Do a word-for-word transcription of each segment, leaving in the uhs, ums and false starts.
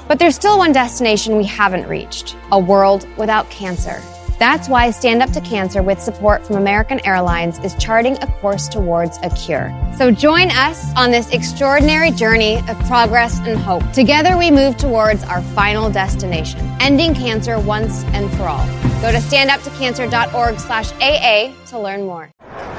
But there's still one destination we haven't reached, a world without cancer. That's why Stand Up to Cancer, with support from American Airlines, is charting a course towards a cure. So join us on this extraordinary journey of progress and hope. Together we move towards our final destination, ending cancer once and for all. Go to standuptocancer.org slash AA to learn more.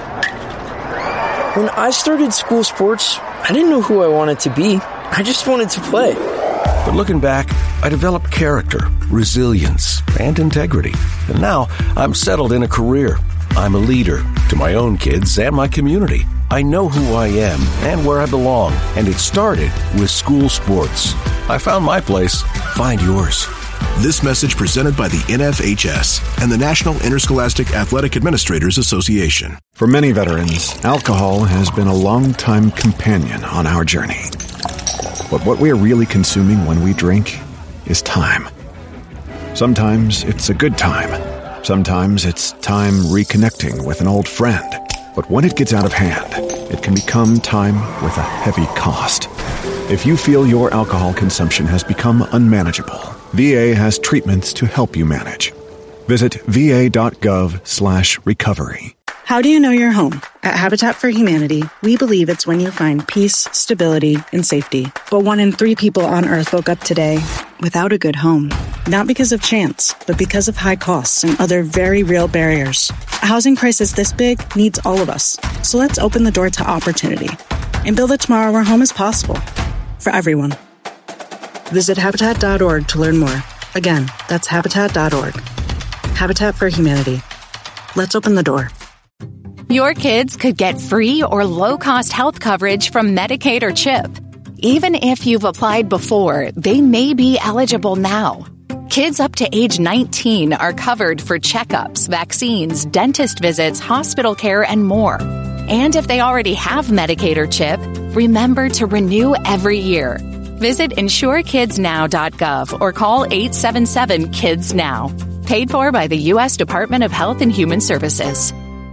When I started school sports, I didn't know who I wanted to be. I just wanted to play. But looking back, I developed character, resilience, and integrity. And now I'm settled in a career. I'm a leader to my own kids and my community. I know who I am and where I belong, and it started with school sports. I found my place. Find yours. This message presented by the N F H S and the National Interscholastic Athletic Administrators Association. For many veterans, alcohol has been a long-time companion on our journey. But what we are really consuming when we drink is time. Sometimes it's a good time. Sometimes it's time reconnecting with an old friend. But when it gets out of hand, it can become time with a heavy cost. If you feel your alcohol consumption has become unmanageable, V A has treatments to help you manage. Visit va.gov slash recovery. How do you know you're home? At Habitat for Humanity, we believe it's when you find peace, stability, and safety. But one in three people on Earth woke up today without a good home. Not because of chance, but because of high costs and other very real barriers. A housing crisis this big needs all of us. So let's open the door to opportunity and build a tomorrow where home is possible for everyone. Visit Habitat dot org to learn more. Again, that's Habitat dot org. Habitat for Humanity. Let's open the door. Your kids could get free or low-cost health coverage from Medicaid or CHIP. Even if you've applied before, they may be eligible now. Kids up to age nineteen are covered for checkups, vaccines, dentist visits, hospital care, and more. And if they already have Medicaid or CHIP, remember to renew every year. Visit insure kids now dot gov or call eight seven seven kids now. Paid for by the U S Department of Health and Human Services.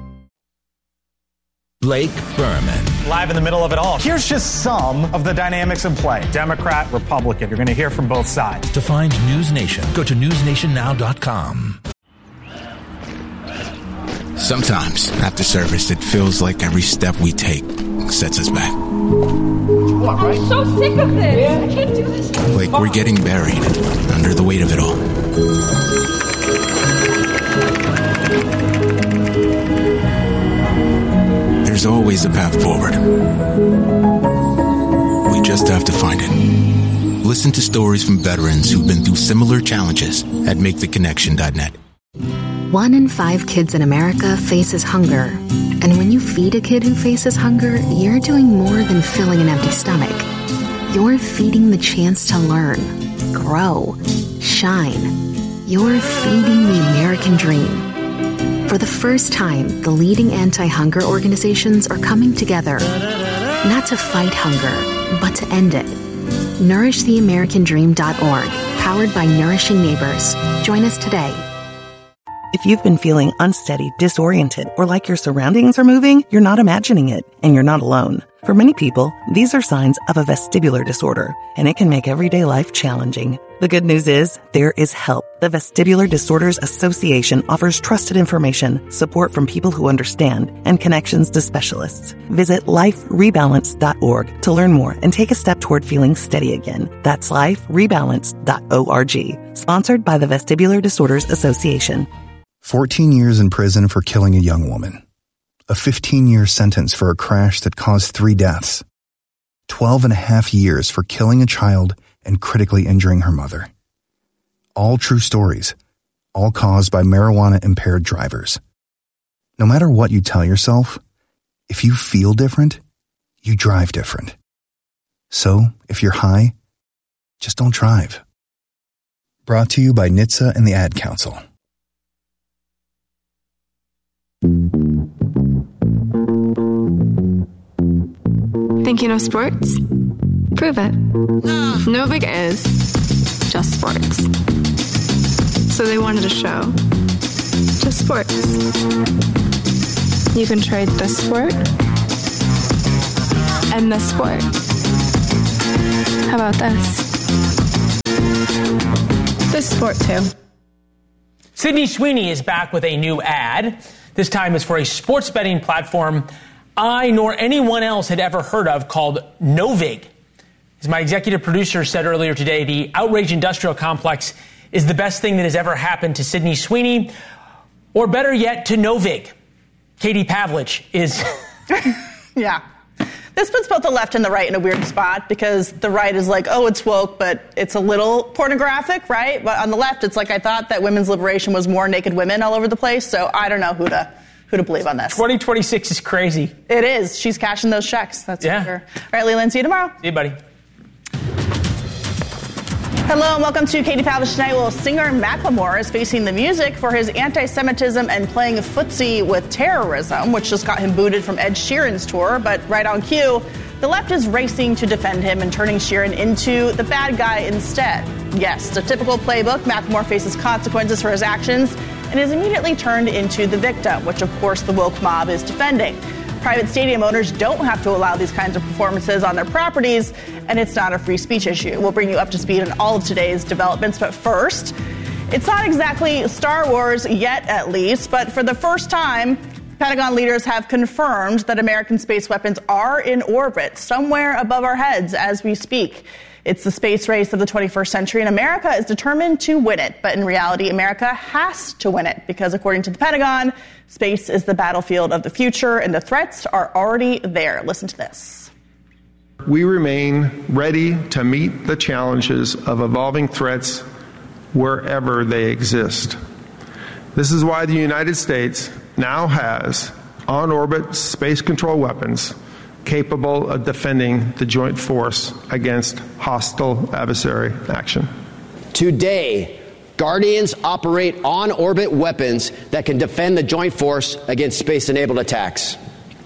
Blake Berman. Live in the middle of it all. Here's just some of the dynamics in play. Democrat, Republican. You're going to hear from both sides. To find News Nation, go to news nation now dot com. Sometimes, after service, it feels like every step we take sets us back. What, right? I'm so sick of this. Yeah. I can't do this. Like we're getting buried under the weight of it all. There's always a path forward. We just have to find it. Listen to stories from veterans who've been through similar challenges at make the connection dot net. One in five kids in America faces hunger. And when you feed a kid who faces hunger, you're doing more than filling an empty stomach. You're feeding the chance to learn, grow, shine. You're feeding the American dream. For the first time, the leading anti-hunger organizations are coming together, not to fight hunger, but to end it. nourish the american dream dot org, powered by Nourishing Neighbors. Join us today. If you've been feeling unsteady, disoriented, or like your surroundings are moving, you're not imagining it, and you're not alone. For many people, these are signs of a vestibular disorder, and it can make everyday life challenging. The good news is, there is help. The Vestibular Disorders Association offers trusted information, support from people who understand, and connections to specialists. Visit life rebalance dot org to learn more and take a step toward feeling steady again. That's life rebalance dot org. Sponsored by the Vestibular Disorders Association. fourteen years in prison for killing a young woman. A fifteen-year sentence for a crash that caused three deaths. twelve and a half years for killing a child and critically injuring her mother. All true stories, all caused by marijuana-impaired drivers. No matter what you tell yourself, if you feel different, you drive different. So, if you're high, just don't drive. Brought to you by N H T S A and the Ad Council. Think you know sports? Prove it. No big is, just sports. So they wanted a show. Just sports. You can trade this sport and this sport. How about this? This sport, too. Sydney Sweeney is back with a new ad. This time is for a sports betting platform I nor anyone else had ever heard of called Novig. As my executive producer said earlier today, the outrage industrial complex is the best thing that has ever happened to Sydney Sweeney, or better yet, to Novig. Katie Pavlich is... Yeah. This puts both the left and the right in a weird spot because the right is like, oh, it's woke, but it's a little pornographic, right? But on the left, it's like, I thought that women's liberation was more naked women all over the place, so I don't know who to who to believe on this. twenty twenty-six is crazy. It is. She's cashing those checks. That's yeah. for sure. All right, Leland, see you tomorrow. See you, buddy. Hello and welcome to Katie Pavlich Tonight. Well, singer Macklemore is facing the music for his anti-Semitism and playing footsie with terrorism, which just got him booted from Ed Sheeran's tour. But right on cue, the left is racing to defend him and turning Sheeran into the bad guy instead. Yes, the typical playbook. Macklemore faces consequences for his actions and is immediately turned into the victim, which of course the woke mob is defending. Private stadium owners don't have to allow these kinds of performances on their properties, and it's not a free speech issue. We'll bring you up to speed on all of today's developments, but first, it's not exactly Star Wars yet, at least, but for the first time, Pentagon leaders have confirmed that American space weapons are in orbit somewhere above our heads as we speak. It's the space race of the twenty-first century, and America is determined to win it. But in reality, America has to win it because, according to the Pentagon, space is the battlefield of the future, and the threats are already there. Listen to this. We remain ready to meet the challenges of evolving threats wherever they exist. This is why the United States now has on-orbit space control weapons capable of defending the joint force against hostile adversary action. Today, Guardians operate on-orbit weapons that can defend the joint force against space-enabled attacks.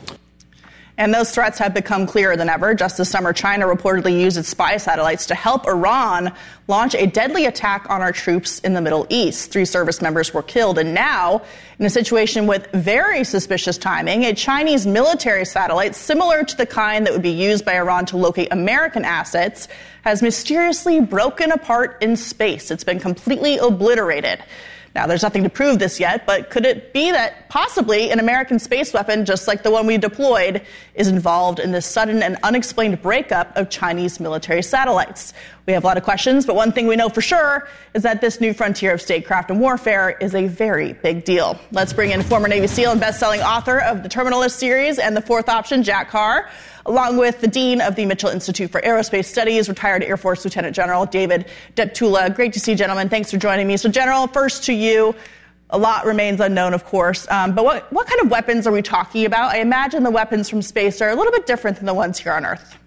And those threats have become clearer than ever. Just this summer, China reportedly used its spy satellites to help Iran launch a deadly attack on our troops in the Middle East. Three service members were killed. And now, in a situation with very suspicious timing, a Chinese military satellite, similar to the kind that would be used by Iran to locate American assets, has mysteriously broken apart in space. It's been completely obliterated. Now, there's nothing to prove this yet, but could it be that possibly an American space weapon, just like the one we deployed, is involved in this sudden and unexplained breakup of Chinese military satellites? We have a lot of questions, but one thing we know for sure is that this new frontier of statecraft and warfare is a very big deal. Let's bring in former Navy SEAL and best-selling author of the Terminalist series and The Fourth Option, Jack Carr, along with the Dean of the Mitchell Institute for Aerospace Studies, retired Air Force Lieutenant General David Deptula. Great to see you, gentlemen. Thanks for joining me. So, General, first to you. A lot remains unknown, of course. Um, but what, what kind of weapons are we talking about? I imagine the weapons from space are a little bit different than the ones here on Earth.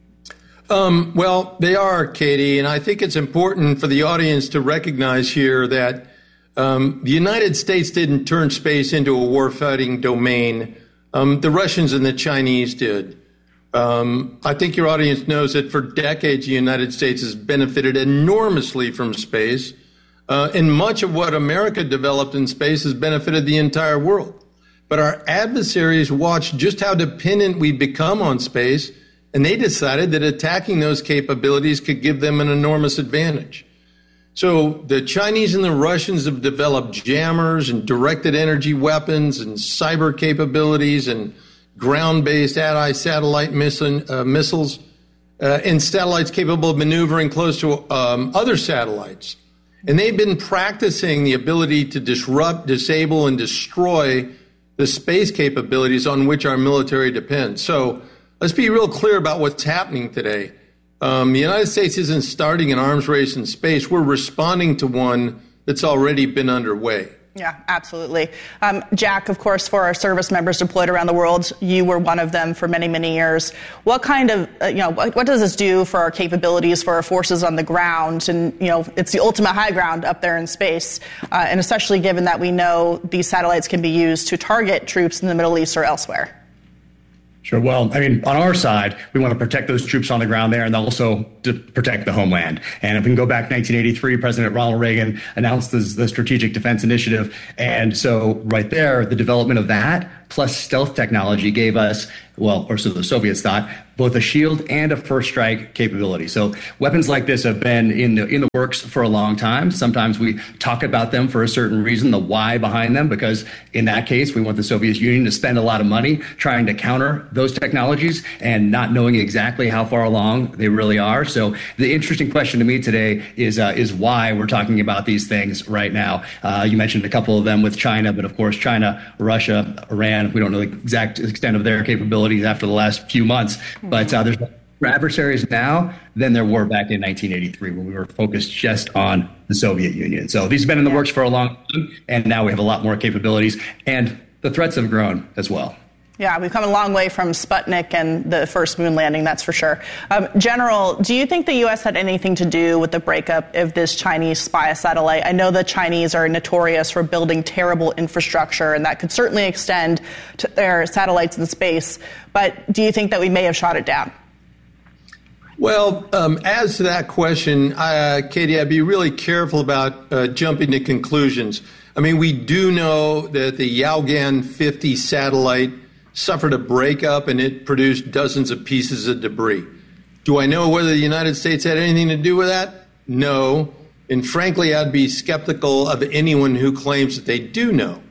Um, well, they are, Katie, and I think it's important for the audience to recognize here that um, the United States didn't turn space into a warfighting domain. Um, the Russians and the Chinese did. Um, I think your audience knows that for decades, the United States has benefited enormously from space. Uh, and much of what America developed in space has benefited the entire world. But our adversaries watched just how dependent we become on space, and they decided that attacking those capabilities could give them an enormous advantage. So the Chinese and the Russians have developed jammers and directed energy weapons and cyber capabilities and ground-based anti-satellite missil, uh, missiles uh, and satellites capable of maneuvering close to um, other satellites. And they've been practicing the ability to disrupt, disable, and destroy the space capabilities on which our military depends. So let's be real clear about what's happening today. Um, the United States isn't starting an arms race in space. We're responding to one that's already been underway. Yeah, absolutely. Um, Jack, of course, for our service members deployed around the world, you were one of them for many, many years. What kind of, uh, you know, what, what does this do for our capabilities, for our forces on the ground? And, you know, it's the ultimate high ground up there in space, uh, and especially given that we know these satellites can be used to target troops in the Middle East or elsewhere. Sure. Well, I mean, on our side, we want to protect those troops on the ground there and also to protect the homeland. And if we can go back to nineteen eighty-three, President Ronald Reagan announced this, the Strategic Defense Initiative. And so right there, the development of that plus stealth technology gave us, well, or so the Soviets thought, both a shield and a first strike capability. So weapons like this have been in the, in the works for a long time. Sometimes we talk about them for a certain reason, the why behind them, because in that case, we want the Soviet Union to spend a lot of money trying to counter those technologies and not knowing exactly how far along they really are. So the interesting question to me today is uh, is why we're talking about these things right now. Uh, you mentioned a couple of them with China, but of course, China, Russia, Iran, we don't know the exact extent of their capabilities after the last few months. But uh, there's more adversaries now than there were back in nineteen eighty-three when we were focused just on the Soviet Union. So these have been in the works for a long time, and now we have a lot more capabilities, and the threats have grown as well. Yeah, we've come a long way from Sputnik and the first moon landing, that's for sure. Um, General, do you think the U S had anything to do with the breakup of this Chinese spy satellite? I know the Chinese are notorious for building terrible infrastructure, and that could certainly extend to their satellites in space. But do you think that we may have shot it down? Well, um, as to that question, uh, Katie, I'd be really careful about uh, jumping to conclusions. I mean, we do know that the Yaogan fifty satellite suffered a breakup and it produced dozens of pieces of debris. Do I know whether the United States had anything to do with that? No. And frankly, I'd be skeptical of anyone who claims that they do know.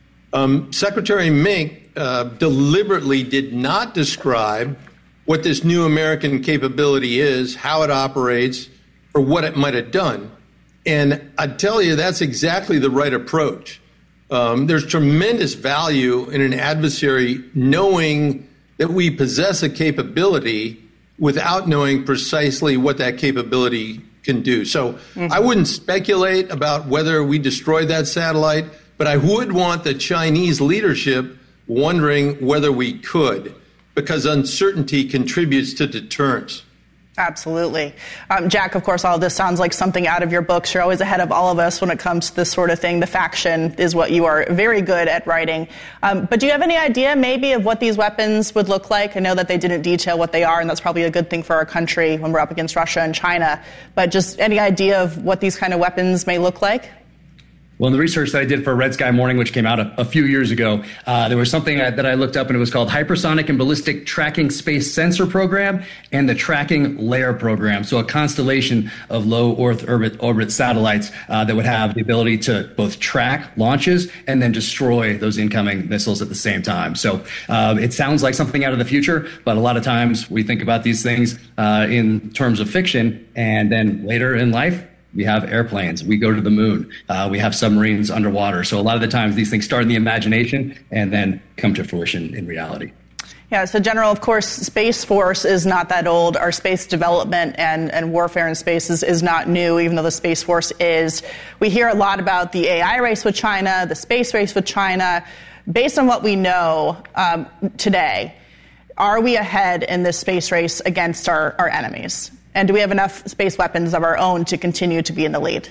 Um, Secretary Mink uh, deliberately did not describe what this new American capability is, how it operates, or what it might have done. And I tell you, that's exactly the right approach. Um, there's tremendous value in an adversary knowing that we possess a capability without knowing precisely what that capability can do. So mm-hmm. I wouldn't speculate about whether we destroyed that satellite, but I would want the Chinese leadership wondering whether we could, because uncertainty contributes to deterrence. Absolutely. Um, Jack, of course, all of this sounds like something out of your books. You're always ahead of all of us when it comes to this sort of thing. The faction is what you are very good at writing. Um, but do you have any idea maybe of what these weapons would look like? I know that they didn't detail what they are, and that's probably a good thing for our country when we're up against Russia and China. But just any idea of what these kind of weapons may look like? Well, in the research that I did for Red Sky Morning, which came out a, a few years ago, uh, there was something that, that I looked up, and it was called Hypersonic and Ballistic Tracking Space Sensor Program and the Tracking Layer Program. So a constellation of low Earth orbit, orbit satellites uh, that would have the ability to both track launches and then destroy those incoming missiles at the same time. So uh, it sounds like something out of the future, but a lot of times we think about these things uh, in terms of fiction, and then later in life, we have airplanes. We go to the moon. Uh, we have submarines underwater. So a lot of the times these things start in the imagination and then come to fruition in reality. Yeah, so General, of course, Space Force is not that old. Our space development and, and warfare in space is, is not new, even though the Space Force is. We hear a lot about the A I race with China, the space race with China. Based on what we know um, today, are we ahead in this space race against our, our enemies? And do we have enough space weapons of our own to continue to be in the lead?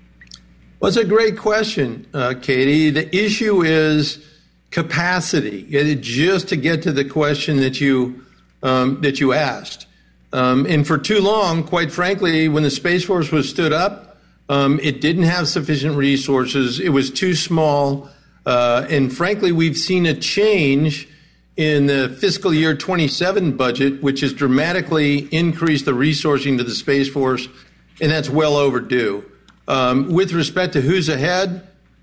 Well, it's a great question, uh, Katie. The issue is capacity. It, just to get to the question that you um, that you asked, um, and for too long, quite frankly, when the Space Force was stood up, um, it didn't have sufficient resources. It was too small, uh, and frankly, we've seen a change in the fiscal year twenty-seven budget, which has dramatically increased the resourcing to the Space Force, and that's well overdue. Um, with respect to who's ahead,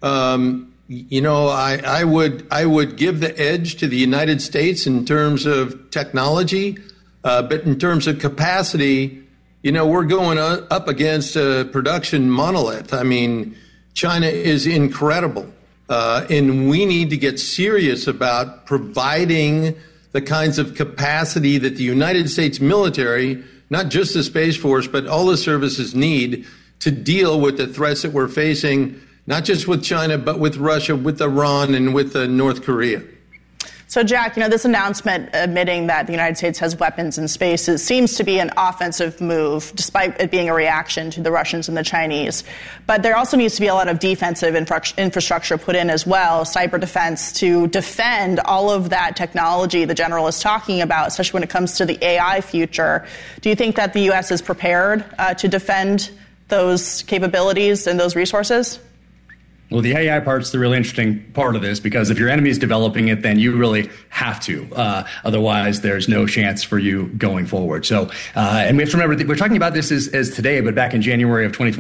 um, you know, I, I would I would give the edge to the United States in terms of technology, uh, but in terms of capacity, you know, we're going up against a production monolith. I mean, China is incredible. Uh, and we need to get serious about providing the kinds of capacity that the United States military, not just the Space Force, but all the services need to deal with the threats that we're facing, not just with China, but with Russia, with Iran, and with uh, North Korea. So, Jack, you know, this announcement admitting that the United States has weapons in space it seems to be an offensive move, despite it being a reaction to the Russians and the Chinese. But there also needs to be a lot of defensive infra- infrastructure put in as well, cyber defense, to defend all of that technology the General is talking about, especially when it comes to the A I future. Do you think that the U S is prepared uh, to defend those capabilities and those resources? Well, the A I part's the really interesting part of this, because if your enemy is developing it, then you really have to. Uh, otherwise, there's no chance for you going forward. So, uh, and we have to remember that we're talking about this as, as today, but back in January of twenty twenty.